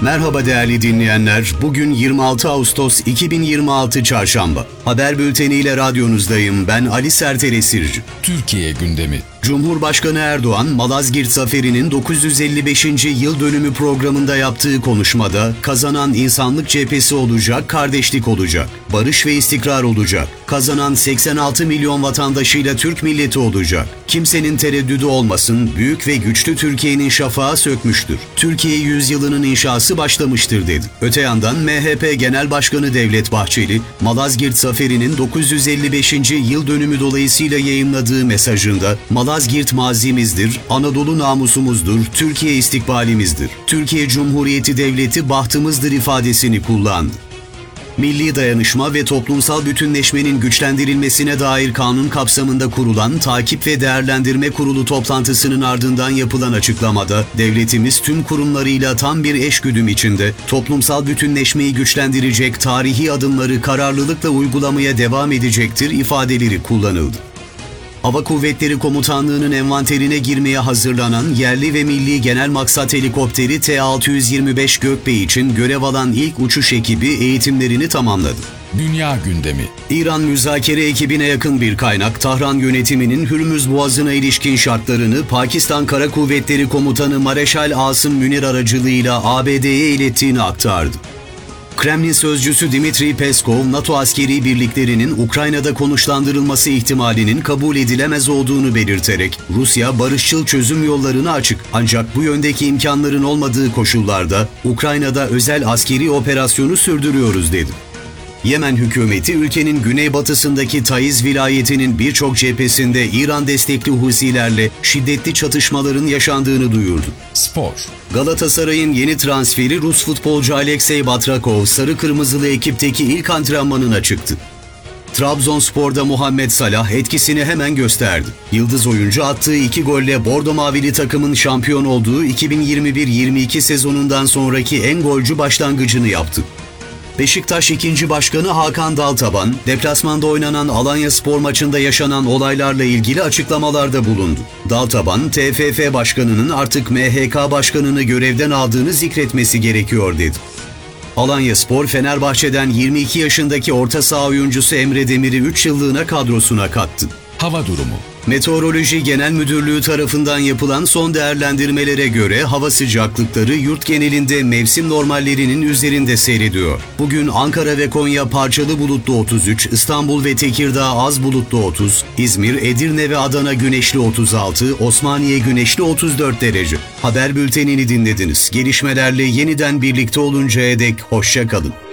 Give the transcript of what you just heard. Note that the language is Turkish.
Merhaba değerli dinleyenler. Bugün 26 Ağustos 2026 Çarşamba. Haber bülteniyle radyonuzdayım. Ben Ali Serter Esirci. Türkiye gündemi. Cumhurbaşkanı Erdoğan, Malazgirt Zaferi'nin 955. yıl dönümü programında yaptığı konuşmada kazanan insanlık cephesi olacak, kardeşlik olacak, barış ve istikrar olacak, kazanan 86 milyon vatandaşıyla Türk milleti olacak. Kimsenin tereddüdü olmasın, büyük ve güçlü Türkiye'nin şafağı sökmüştür. Türkiye yüzyılının inşası başlamıştır dedi. Öte yandan MHP Genel Başkanı Devlet Bahçeli, Malazgirt Zaferi'nin 955. yıl dönümü dolayısıyla yayımladığı mesajında Malazgirt mazimizdir, Anadolu namusumuzdur, Türkiye istikbalimizdir. Türkiye Cumhuriyeti Devleti bahtımızdır ifadesini kullandı. Milli dayanışma ve toplumsal bütünleşmenin güçlendirilmesine dair kanun kapsamında kurulan Takip ve Değerlendirme Kurulu toplantısının ardından yapılan açıklamada, devletimiz tüm kurumlarıyla tam bir eşgüdüm içinde toplumsal bütünleşmeyi güçlendirecek tarihi adımları kararlılıkla uygulamaya devam edecektir ifadeleri kullanıldı. Hava Kuvvetleri Komutanlığı'nın envanterine girmeye hazırlanan yerli ve milli genel maksat helikopteri T-625 Gökbey için görev alan ilk uçuş ekibi eğitimlerini tamamladı. Dünya gündemi. İran müzakere ekibine yakın bir kaynak, Tahran yönetiminin Hürmüz Boğazı'na ilişkin şartlarını Pakistan Kara Kuvvetleri Komutanı Mareşal Asım Münir aracılığıyla ABD'ye ilettiğini aktardı. Kremlin sözcüsü Dmitri Peskov, NATO askeri birliklerinin Ukrayna'da konuşlandırılması ihtimalinin kabul edilemez olduğunu belirterek, Rusya barışçıl çözüm yollarına açık ancak bu yöndeki imkanların olmadığı koşullarda Ukrayna'da özel askeri operasyonu sürdürüyoruz dedi. Yemen hükümeti ülkenin güneybatısındaki Taiz vilayetinin birçok cephesinde İran destekli Husilerle şiddetli çatışmaların yaşandığını duyurdu. Spor. Galatasaray'ın yeni transferi Rus futbolcu Alexey Batrakov, sarı kırmızılı ekipteki ilk antrenmanına çıktı. Trabzonspor'da Muhammed Salah etkisini hemen gösterdi. Yıldız oyuncu attığı 2 golle Bordo Mavili takımın şampiyon olduğu 2021-22 sezonundan sonraki en golcü başlangıcını yaptı. Beşiktaş 2. Başkanı Hakan Daltaban, deplasmanda oynanan Alanyaspor maçında yaşanan olaylarla ilgili açıklamalarda bulundu. Daltaban, TFF Başkanı'nın artık MHK Başkanı'nı görevden aldığını zikretmesi gerekiyor dedi. Alanyaspor, Fenerbahçe'den 22 yaşındaki orta saha oyuncusu Emre Demir'i 3 yıllığına kadrosuna kattı. Hava durumu. Meteoroloji Genel Müdürlüğü tarafından yapılan son değerlendirmelere göre hava sıcaklıkları yurt genelinde mevsim normallerinin üzerinde seyrediyor. Bugün Ankara ve Konya parçalı bulutlu 33, İstanbul ve Tekirdağ az bulutlu 30, İzmir, Edirne ve Adana güneşli 36, Osmaniye güneşli 34 derece. Haber bültenini dinlediniz. Gelişmelerle yeniden birlikte oluncaya dek hoşça kalın.